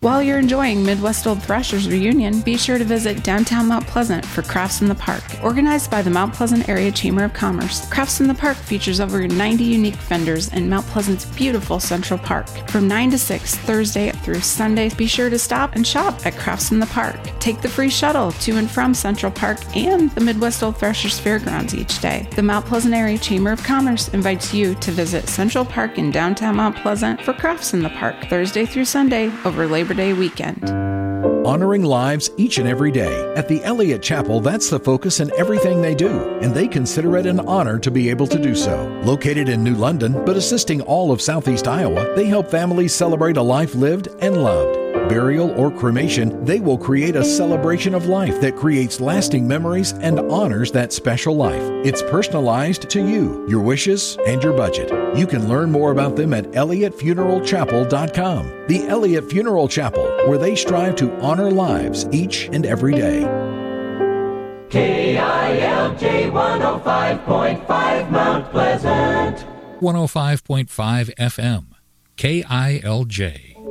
While you're enjoying Midwest Old Thrashers reunion, be sure to visit downtown Mount Pleasant for Crafts in the Park. Organized by the Mount Pleasant Area Chamber of Commerce, Crafts in the Park features over 90 unique vendors in Mount Pleasant's beautiful Central Park. From 9 to 6, Thursday through Sunday, be sure to stop and shop at Crafts in the Park. Take the free shuttle to and from Central Park and the Midwest Old Thrashers Fairgrounds each day. The Mount Pleasant Area Chamber of Commerce invites you to visit Central Park in downtown Mount Pleasant for Crafts in the Park, Thursday through Sunday over Labor Day weekend. Honoring lives each and every day. At the Elliott Chapel, that's the focus in everything they do, and they consider it an honor to be able to do so. Located in New London, but assisting all of Southeast Iowa, they help families celebrate a life lived and loved. Burial or cremation, they will create a celebration of life that creates lasting memories and honors that special life. It's personalized to you, your wishes, and your budget. You can learn more about them at ElliottFuneralChapel.com. The Elliott Funeral Chapel, where they strive to honor lives each and every day. KILJ 105.5 Mount Pleasant. 105.5 FM. KILJ.